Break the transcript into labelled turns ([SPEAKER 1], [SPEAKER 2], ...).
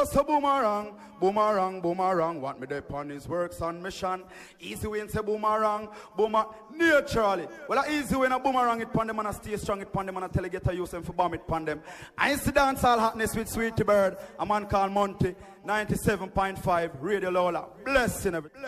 [SPEAKER 1] just a boomerang. Boomerang, boomerang. Want me there upon his works on mission. Easy way and say boomerang. Naturally. Well, a easy way and a boomerang it pon them and a stay strong it pon them and a tell you get a use and for bomb it pon them. I see dance all hotness with Sweetie Bird. A man called Monty. 97.5 Radio Lola. Blessing everything.